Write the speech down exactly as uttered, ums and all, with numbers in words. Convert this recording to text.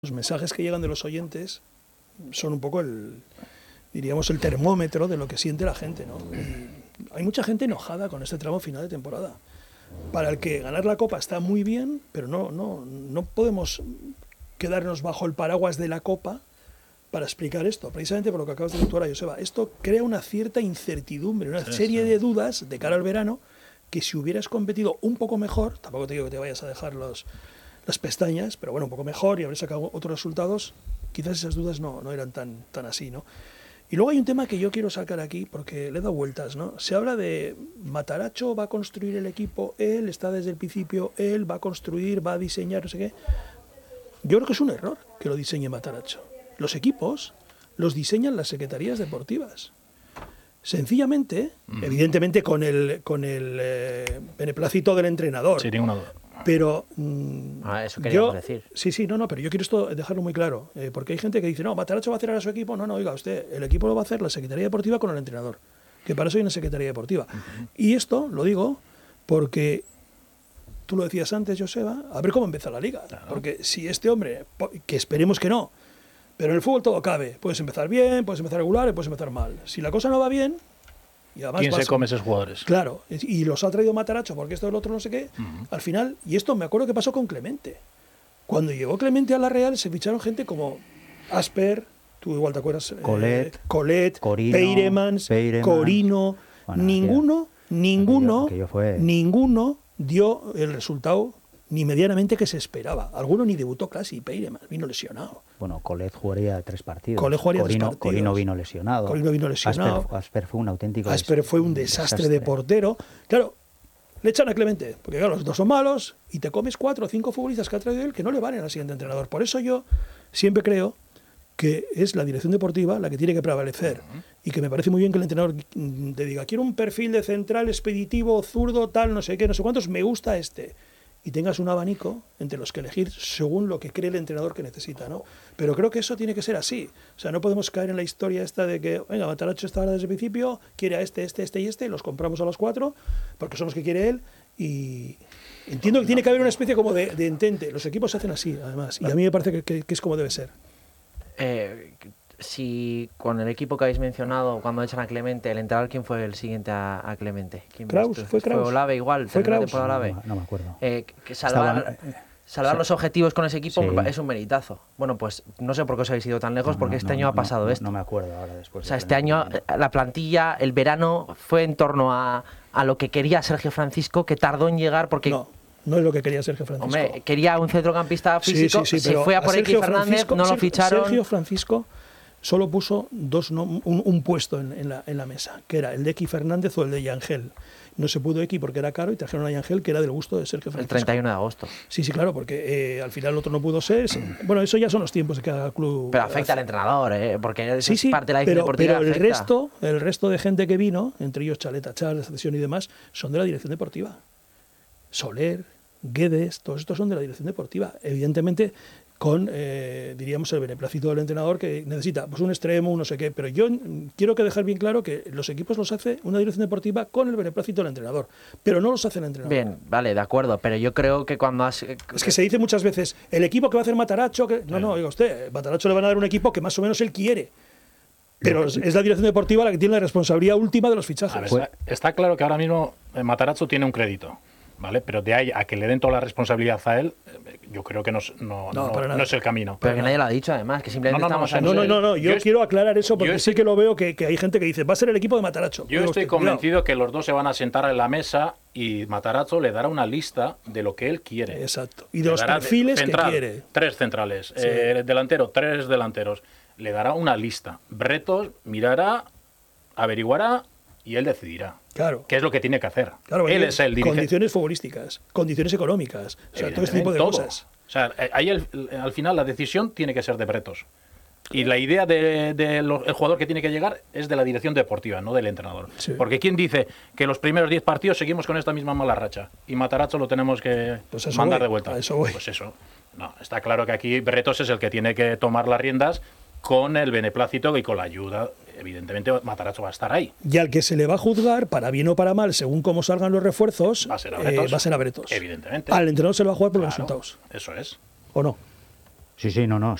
Los mensajes que llegan de los oyentes son un poco el, diríamos, el termómetro de lo que siente la gente, ¿no? Y hay mucha gente enojada con este tramo final de temporada, para el que ganar la Copa está muy bien, pero no, no, no podemos quedarnos bajo el paraguas de la Copa para explicar esto, precisamente por lo que acabas de puntuar, Joseba. Esto crea una cierta incertidumbre, una sí, serie sí. de dudas de cara al verano, que si hubieras competido un poco mejor, tampoco te digo que te vayas a dejar los... las pestañas, pero bueno, un poco mejor y haber sacado otros resultados, quizás esas dudas no, no eran tan, tan así, ¿no? Y luego hay un tema que yo quiero sacar aquí, porque le he dado vueltas, ¿no? Se habla de Matarazzo va a construir el equipo, él está desde el principio, él va a construir, va a diseñar, no sé qué. Yo creo que es un error que lo diseñe Matarazzo. Los equipos los diseñan las secretarías deportivas. Sencillamente, mm. evidentemente con el, con el eh, beneplácito del entrenador. Sí, ninguna duda. Pero mmm, ah, eso queríamos yo, decir. Sí, sí, no, no, pero yo quiero esto dejarlo muy claro, eh, porque hay gente que dice, no, Matarazzo va a hacer a su equipo. No, no, oiga, usted, el equipo lo va a hacer la Secretaría Deportiva con el entrenador, que para eso hay una Secretaría Deportiva. Uh-huh. Y esto lo digo porque tú lo decías antes, Joseba, a ver cómo empieza la liga. Claro. Porque si este hombre, que esperemos que no, pero en el fútbol todo cabe, puedes empezar bien, puedes empezar regular y puedes empezar mal. Si la cosa no va bien... Y además ¿quién se come esos jugadores? Claro, y los ha traído Matarazzo porque esto, el otro, no sé qué. Uh-huh. Al final, y esto me acuerdo que pasó con Clemente. Cuando llegó Clemente a la Real, se ficharon gente como Asper, tú igual te acuerdas, Colet, eh, Colet Corino, Peiremans, Peiremans, Corino. Bueno, ninguno, aquella, ninguno, aquello fue... ninguno dio el resultado ni medianamente que se esperaba. Alguno ni debutó casi, Peiremans vino lesionado. Bueno, Colet jugaría tres partidos. Colet jugaría Corino, tres partidos. Corino vino lesionado. Corino vino lesionado. Asper, Asper fue un auténtico Asper des... fue un desastre, desastre de portero. Claro, le echan a Clemente, porque claro, los dos son malos, y te comes cuatro o cinco futbolistas que ha traído él que no le valen al siguiente entrenador. Por eso yo siempre creo que es la dirección deportiva la que tiene que prevalecer. Uh-huh. Y que me parece muy bien que el entrenador te diga, quiero un perfil de central expeditivo, zurdo, tal, no sé qué, no sé cuántos, me gusta este. Y tengas un abanico entre los que elegir según lo que cree el entrenador que necesita, ¿no? Pero creo que eso tiene que ser así. O sea, no podemos caer en la historia esta de que, venga, Matarazzo está ahora desde el principio, quiere a este, este, este y este, los compramos a los cuatro, porque son los que quiere él, y entiendo que tiene que haber una especie como de, de entente. Los equipos se hacen así, además, y a mí me parece que, que, que es como debe ser. Eh, si con el equipo que habéis mencionado, cuando echan a Clemente, el entrenador, ¿quién fue el siguiente a, a Clemente? ¿Quién Kraus, fue, fue Kraus. ¿Fue Olave igual? ¿Fue Kraus? No, Olave? No, no me acuerdo. Eh, que salvar Estaba, eh, salvar sí. los objetivos con ese equipo sí. es un meritazo. Bueno, pues no sé por qué os habéis ido tan lejos, no, porque no, este no, año no, ha pasado no, esto. No me acuerdo ahora después. O sea, de este año la plantilla, el verano, fue en torno a, a lo que quería Sergio Francisco, que tardó en llegar porque... No. No es lo que quería Sergio Francisco. Hombre, quería un centrocampista físico, sí, sí, sí, se fue a por X Fernández, no lo ficharon. Sergio Francisco solo puso dos, no, un, un puesto en, en, la, en la mesa, que era el de X Fernández o el de Yangel. No se pudo X porque era caro y trajeron a Yangel, que era del gusto de Sergio Francisco. El treinta y uno de agosto. Sí, sí, claro, porque eh, al final el otro no pudo ser. Bueno, eso ya son los tiempos de cada club. Pero afecta al entrenador, ¿eh? Porque sí, sí, es parte de la pero, deportiva. Pero el afecta. resto, el resto de gente que vino, entre ellos Chaleta, Charles, Cesión y demás, son de la dirección deportiva. Soler, Guedes, todos estos son de la dirección deportiva. Evidentemente, con, eh, diríamos, el beneplácito del entrenador que necesita pues un extremo, un no sé qué. Pero yo quiero que dejar bien claro que los equipos los hace una dirección deportiva con el beneplácito del entrenador, pero no los hace el entrenador. Bien, vale, de acuerdo, pero yo creo que cuando has... Es que se dice muchas veces, el equipo que va a hacer Matarazzo... Que... No, no, oiga usted, Matarazzo le van a dar un equipo que más o menos él quiere. Pero es la dirección deportiva la que tiene la responsabilidad última de los fichajes. A ver, está, está claro que ahora mismo Matarazzo tiene un crédito. ¿Vale? Pero de ahí a que le den toda la responsabilidad a él, yo creo que no, no, no, no, no es el camino. Pero que nadie lo ha dicho, además, que simplemente no, no, estamos... No, no, no, no, no. Yo, yo quiero aclarar eso porque estoy, sí que lo veo que, que hay gente que dice, va a ser el equipo de Matarazzo. Yo estoy convencido cuidado. que los dos se van a sentar en la mesa y Matarazzo le dará una lista de lo que él quiere. Exacto. Y de le los perfiles de, central, que quiere. Tres centrales. Sí. Eh, delantero, tres delanteros. Le dará una lista. Bretos mirará, averiguará y él decidirá. Claro. ¿Qué es lo que tiene que hacer? Claro, él es el dirigente. Condiciones futbolísticas, condiciones económicas, o sea, todo este tipo de todo. cosas. O sea, ahí el, al final la decisión tiene que ser de Bretos. Y la idea del de de jugador que tiene que llegar es de la dirección deportiva, no del entrenador. Sí. Porque ¿quién dice que los primeros diez partidos seguimos con esta misma mala racha? Y Matarazzo lo tenemos que pues mandar voy, de vuelta. A eso voy. Pues eso. No, está claro que aquí Bretos es el que tiene que tomar las riendas con el beneplácito y con la ayuda. Evidentemente Matarazzo va a estar ahí. Y al que se le va a juzgar, para bien o para mal, según cómo salgan los refuerzos, va a ser a Bretos. Eh, va a ser a Bretos. Evidentemente. Al entrenador se le va a jugar por claro, los resultados. Eso es. ¿O no? Sí, sí, no, no.